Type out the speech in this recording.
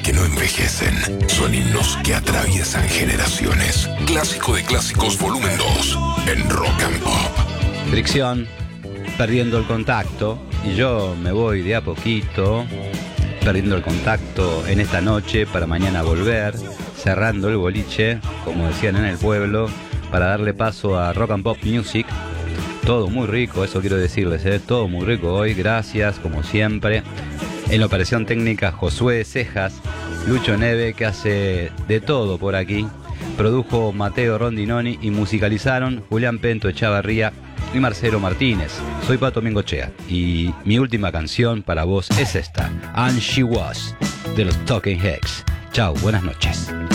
que no envejecen. Son himnos que atraviesan generaciones. Clásico de Clásicos Volumen 2 en Rock and Pop. Fricción, perdiendo el contacto. Y yo me voy de a poquito, perdiendo el contacto en esta noche para mañana volver, cerrando el boliche, como decían en el pueblo, para darle paso a Rock and Pop Music. Todo muy rico, eso quiero decirles, todo muy rico hoy, gracias como siempre. En la operación técnica Josué Cejas, Lucho Neve, que hace de todo por aquí, produjo Mateo Rondinoni y musicalizaron Julián Pento Echavarría y Marcelo Martínez. Soy Pato Mingochea y mi última canción para vos es esta, And She Was, de los Talking Heads. Chao, buenas noches.